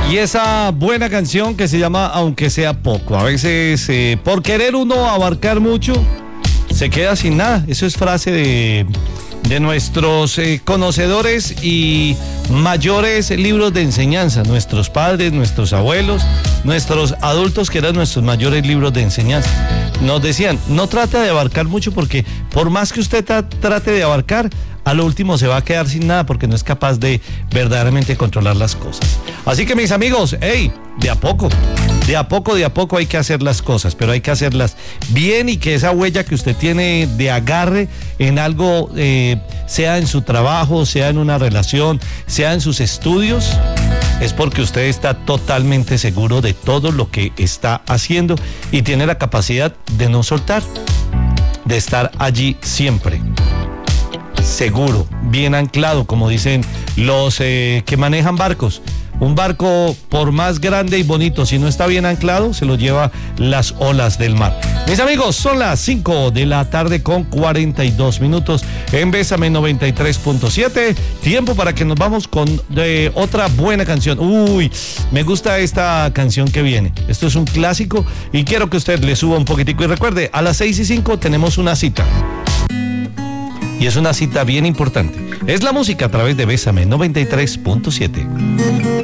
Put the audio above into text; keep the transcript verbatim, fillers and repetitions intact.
Y esa buena canción que se llama Aunque sea poco. A veces, eh, por querer uno abarcar mucho, se queda sin nada. Eso es frase de, de nuestros eh, conocedores y mayores libros de enseñanza. Nuestros padres, nuestros abuelos, nuestros adultos que eran nuestros mayores libros de enseñanza. Nos decían, no trate de abarcar mucho porque por más que usted tra- trate de abarcar, a lo último se va a quedar sin nada porque no es capaz de verdaderamente controlar las cosas. Así que mis amigos, hey, de a poco, de a poco, de a poco hay que hacer las cosas, pero hay que hacerlas bien y que esa huella que usted tiene de agarre en algo, eh, sea en su trabajo, sea en una relación, sea en sus estudios, es porque usted está totalmente seguro de todo lo que está haciendo y tiene la capacidad de no soltar, de estar allí siempre. Seguro, bien anclado, como dicen los eh, que manejan barcos. Un barco, por más grande y bonito, si no está bien anclado, se lo lleva las olas del mar. Mis amigos, son las cinco de la tarde con cuarenta y dos minutos en Bésame noventa y tres punto siete. Tiempo para que nos vamos con eh, otra buena canción. Uy, me gusta esta canción que viene. Esto es un clásico y quiero que usted le suba un poquitico. Y recuerde, a las seis y cinco tenemos una cita. Y es una cita bien importante. Es la música a través de Bésame noventa y tres punto siete.